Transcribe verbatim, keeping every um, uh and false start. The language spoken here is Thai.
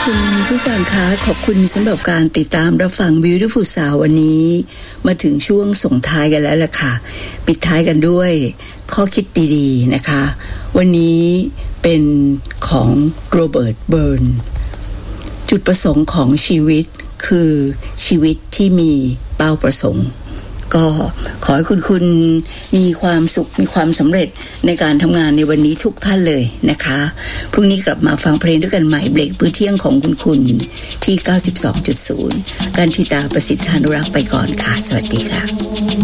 คุณผู้ฟังคะขอบคุณสำหรับการติดตามรับฟัง Beautiful Sound วันนี้มาถึงช่วงส่งท้ายกันแล้วล่ะค่ะปิดท้ายกันด้วยข้อคิดดีๆนะคะวันนี้เป็นของโรเบิร์ตเบิร์นจุดประสงค์ของชีวิตคือชีวิตที่มีเป้าประสงค์ก็ขอให้คุณคุณมีความสุขมีความสำเร็จในการทำงานในวันนี้ทุกท่านเลยนะคะพรุ่งนี้กลับมาฟังเพลงด้วยกันใหม่เบรกมื้อเที่ยงของคุณคุณที่ เก้าสิบสองจุดศูนย์ กันทิตาประสิทธานุรักษ์ไปก่อนค่ะสวัสดีค่ะ